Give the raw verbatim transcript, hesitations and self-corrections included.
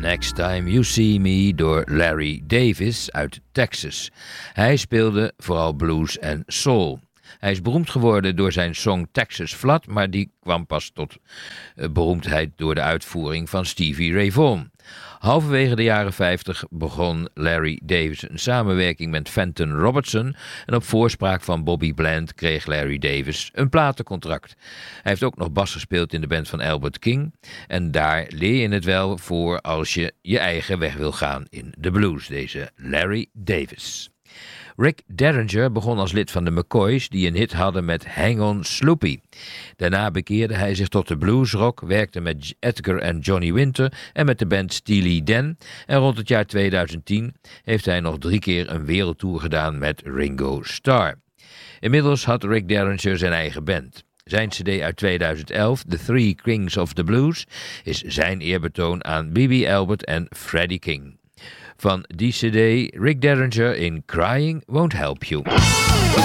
Next Time You See Me door Larry Davis uit Texas. Hij speelde vooral blues en soul. Hij is beroemd geworden door zijn song Texas Flood, maar die kwam pas tot uh, beroemdheid door de uitvoering van Stevie Ray Vaughan. Halverwege de jaren vijftig begon Larry Davis een samenwerking met Fenton Robertson en op voorspraak van Bobby Bland kreeg Larry Davis een platencontract. Hij heeft ook nog bas gespeeld in de band van Albert King en daar leer je het wel voor als je je eigen weg wil gaan in de blues, deze Larry Davis. Rick Derringer begon als lid van de McCoys die een hit hadden met Hang On Sloopy. Daarna bekeerde hij zich tot de bluesrock, werkte met Edgar en Johnny Winter en met de band Steely Dan. En rond het jaar tweeduizend tien heeft hij nog drie keer een wereldtour gedaan met Ringo Starr. Inmiddels had Rick Derringer zijn eigen band. Zijn cd uit tweeduizend elf, The Three Kings of the Blues, is zijn eerbetoon aan B B Albert en Freddie King. Van die cd Rick Derringer in Crying Won't Help You.